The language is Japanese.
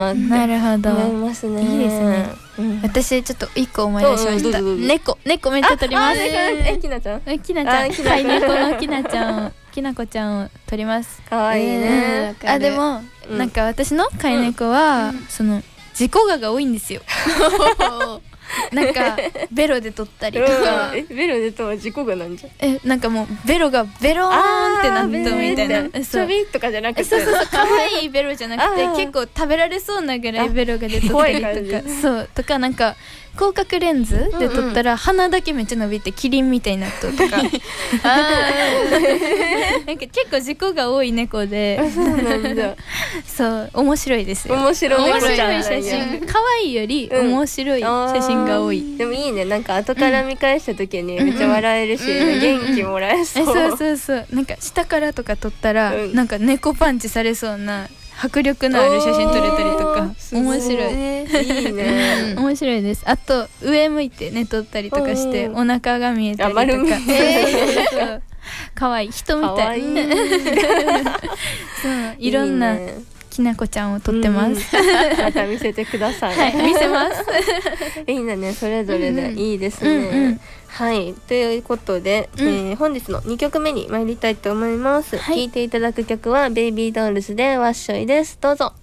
なるほど、 思いますね。 いいですね、私ちょっと一個思い出しました。猫めっちゃ撮ります。 きなちゃんきなちゃん、飼い猫のきなちゃん、きなこちゃんを撮ります。 かわいいね。 でもなんか私の飼い猫はその自己我が多いんですよ。なんかベロで撮ったりとか、 ベロでとは自己がなんじゃん。 なんかもうベロがベローンってなったみたいな、 ちょびっとかじゃなくて、 そう可愛いベロじゃなくて結構食べられそうなぐらいベロが出とったりとか、そうとか、なんか広角レンズで撮ったら鼻だけめっちゃ伸びてキリンみたいになっとるとか、なんか結構自己が多い猫で、 そうなんだ。 そう面白いですよ。 面白い写真、可愛いより面白い写真が多い。 でもいいね、なんか後から見返した時にめっちゃ笑えるし、元気もらえそう。 そうなんか下からとか撮ったらなんか猫パンチされそうな迫力のある写真撮れたりとか、面白い。 いいね。 面白いです。あと上向いて寝とったりとかしてお腹が見えたりとか、可愛い人みたい。そういろんなきなこちゃんを撮ってます。 また見せてください。 はい、見せます。 いいんだね、それぞれでいいですね。はい、ということで、本日の2曲目に参りたいと思います。聴いていただく曲はベイビードールズでワッショイです。どうぞ。